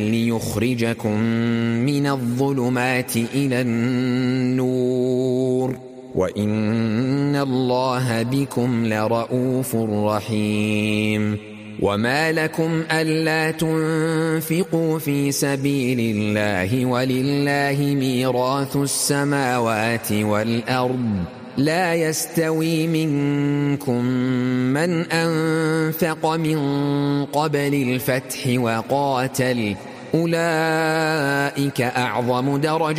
ليخرجكم من الظلمات إلى النور وإن الله بكم لرؤوف رحيم. وما لكم ألا تنفقوا في سبيل الله ولله ميراث السماوات والأرض لا يستوي منكم من أنفق من قبل الفتح وقاتل أولئك أعظم درجة